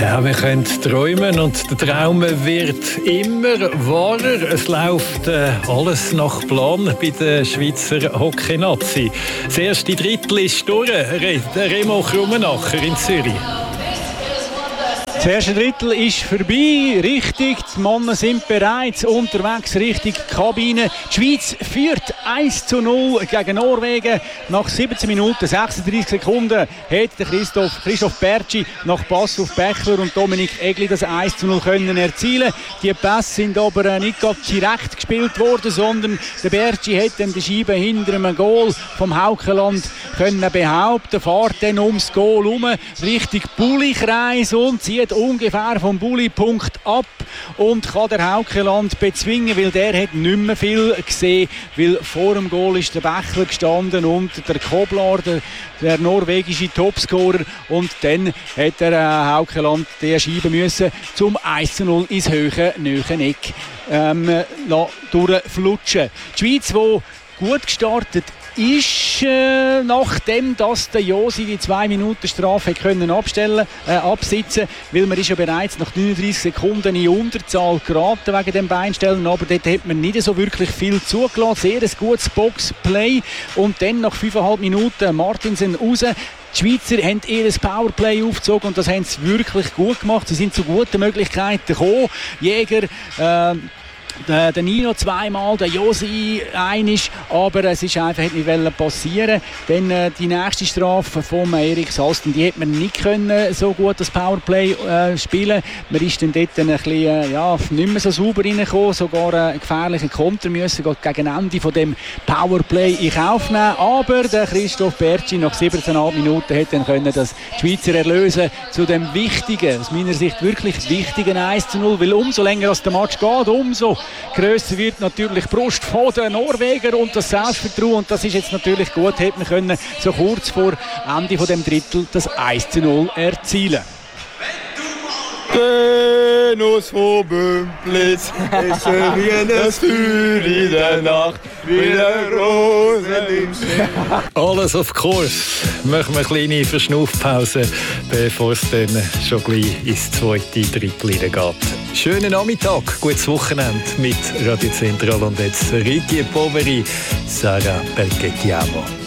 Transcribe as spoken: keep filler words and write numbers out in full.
Ja, wir können träumen und der Traum wird immer wahrer. Es läuft äh, alles nach Plan bei der Schweizer Hockey-Nazi. Das erste Drittel ist durch. Remo Krummenacher in Zürich. Das erste Drittel ist vorbei, richtig, die Männer sind bereits unterwegs Richtung Kabine. Die Schweiz führt eins zu null gegen Norwegen. Nach siebzehn Minuten, sechsunddreißig Sekunden hat Christoph, Christoph Bertschi nach Pass auf Bechler und Dominik Egli das eins zu null können erzielen. Die Pässe sind aber nicht direkt gespielt worden, sondern der Bertschi hat dann die Scheibe hinter einem Goal vom Haukeland können behaupten, fährt dann ums Goal herum, Richtung Bulli-Kreis und zieht ungefähr vom Bulli-Punkt ab und kann der Haukeland bezwingen, weil der hat nicht mehr viel gesehen, weil vor dem Goal ist der Bechler gestanden und der Koblar, der, der norwegische Topscorer, und dann hat der äh, Haukeland die schieben müssen zum eins zu null ins höhere Eck ähm, durchflutschen. Die Schweiz, die gut gestartet ist, äh, nachdem dass der Josi die zwei Minuten Strafe können abstellen, äh, absitzen, weil man ist ja bereits nach neununddreißig Sekunden in Unterzahl geraten wegen dem Beinstellen, aber dort hat man nicht so wirklich viel zugelassen, sehr ein gutes Boxplay und dann nach fünfeinhalb Minuten Martinsen raus. Die Schweizer haben ihr Powerplay aufgezogen und das haben sie wirklich gut gemacht, sie sind zu guten Möglichkeiten gekommen. Jäger, äh, Der, der Nino zweimal, der Josi einisch, aber es ist einfach nicht passieren. Dann äh, die nächste Strafe von Erik Salsten, die hat man nicht können, so gut das Powerplay äh, spielen. Man ist dann dort ein bisschen, äh, ja, nicht mehr so sauber reingekommen, sogar einen gefährlichen Konter müssen gegen Ende von dem Powerplay in Kauf nehmen. Aber der Christoph Bertschi nach siebzehneinhalb Minuten hat dann können das die Schweizer erlösen zu dem wichtigen, aus meiner Sicht wirklich wichtigen eins zu null, weil umso länger als der Match geht, umso grösser wird natürlich die Brust von den Norweger und das Selbstvertrauen, und das ist jetzt natürlich gut, hätte man können so kurz vor Ende von dem Drittel das eins zu null erzielen. Venus von Bümplitz, es wie ein Feuer in der Nacht, wie eine Rose im Schnee. Alles auf Kurs. Machen wir eine kleine Verschnaufpause, bevor es dann schon gleich ins zweite Drittel geht. Schönen Nachmittag, gutes Wochenende mit Radio Zentral und jetzt Ritie Poveri, Sarah Perché ti amo.